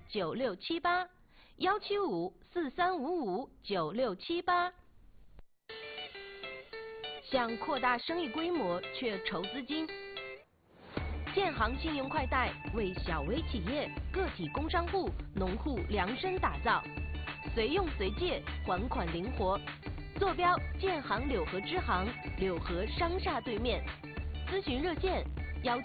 ，17543559678，17543559678。想扩大生意规模却筹资金，建行信用快贷为小微企业、个体工商户、农户量身打造，随用随借，还款灵活。坐标建行柳河支行柳河商厦对面，咨询热线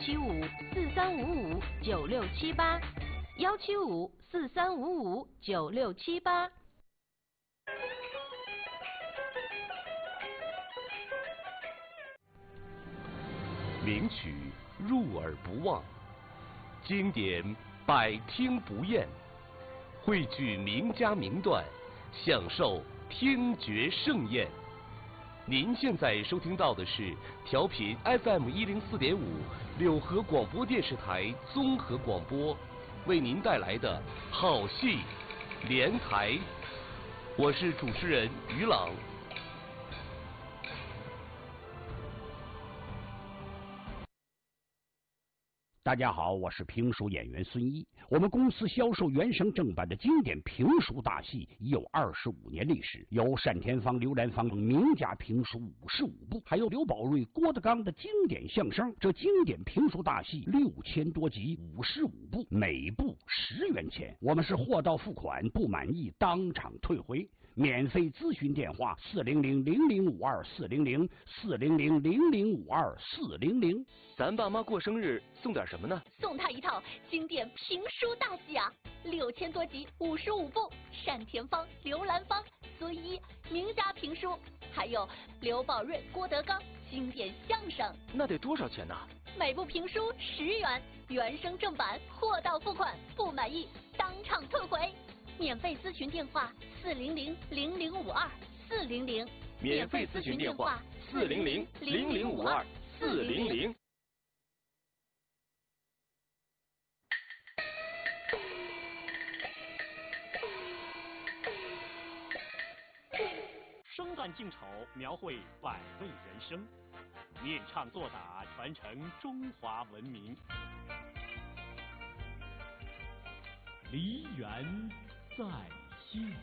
17543559678，17543559678。 名曲入耳不忘，经典百听不厌，汇聚名家名段，享受听觉盛宴。您现在收听到的是调频 FM104.5柳河广播电视台综合广播为您带来的好戏连台，我是主持人于朗。 大家好，我是评书演员孙一。我们公司销售原声正版的经典评书大戏已有25年历史，有单田芳、刘兰芳名家评书55部，还有刘宝瑞、郭德纲的经典相声。这经典评书大戏6000多集，55部，每部10元钱。我们是货到付款，不满意当场退回。免费咨询电话400-0052-400，400-0052-400。 咱爸妈过生日送点什么呢？ 送他一套经典评书大戏啊，6000多集，55部，单田芳、刘兰芳、孙一名家评书，还有刘宝瑞、郭德纲经典相声。 那得多少钱呢？ 每部评书10元，原声正版，货到付款，不满意当场退回。免费咨询电话400-0052-400， 免费咨询电话400-0052-400。 生旦净丑，描绘百味人生，念唱作打，传承中华文明。梨园再现。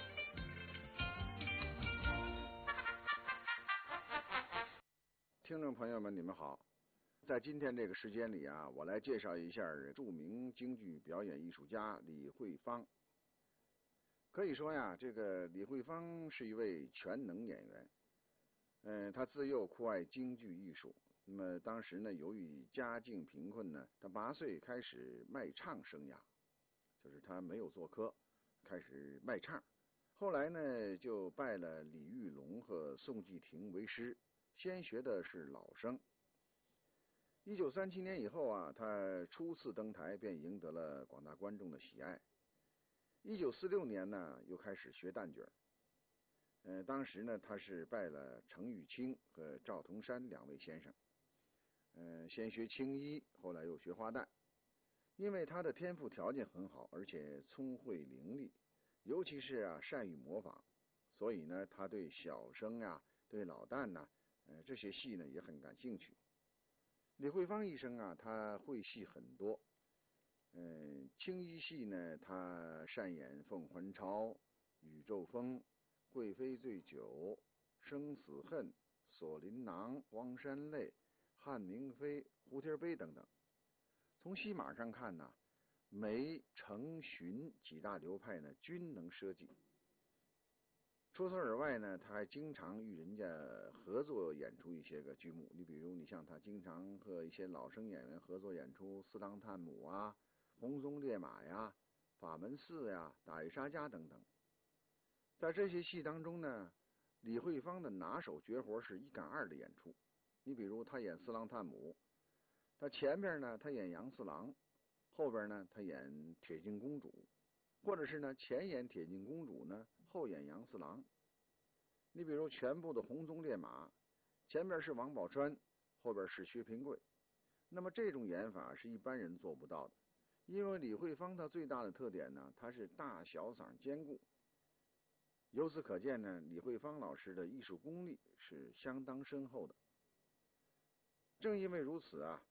听众朋友们，你们好。在今天这个时间里啊，我来介绍一下著名京剧表演艺术家李慧芳。可以说呀，这个李慧芳是一位全能演员。他自幼酷爱京剧艺术。那么当时呢，由于家境贫困呢，他8岁开始卖唱生涯，就是他没有做科，开始卖唱。后来呢，就拜了李玉龙和宋季亭为师，先学的是老生。1937年以后啊，他初次登台便赢得了广大观众的喜爱。1946年呢，又开始学旦角。当时呢，他是拜了程玉清和赵同山2位先生。先学青衣，后来又学花旦。因为他的天赋条件很好，而且聪慧伶俐，尤其是善于模仿，所以呢，他对小生对老旦这些戏呢也很感兴趣。李慧芳一生他会戏很多。青衣戏呢，他擅演凤还巢、宇宙风、贵妃醉酒、生死恨、锁麟囊、荒山泪、汉明妃、胡贴碑等等。从戏码上看呢，梅、程、荀几大流派呢均能设计。除此而外呢，他还经常与人家合作演出一些个剧目。你比如，你像他经常和一些老生演员合作演出《四郎探母》红鬃烈马法门寺打渔杀家等等。在这些戏当中呢，李慧芳的拿手绝活是1赶2的演出。你比如他演四郎探母，他前边呢他演杨四郎，后边呢他演铁镜公主，或者是呢前演铁镜公主呢，后演杨四郎。你比如全部的红鬃烈马，前边是王宝钏，后边是薛平贵。那么这种演法是一般人做不到的。因为李慧芳她最大的特点呢，她是大小嗓兼顾。由此可见呢，李慧芳老师的艺术功力是相当深厚的。正因为如此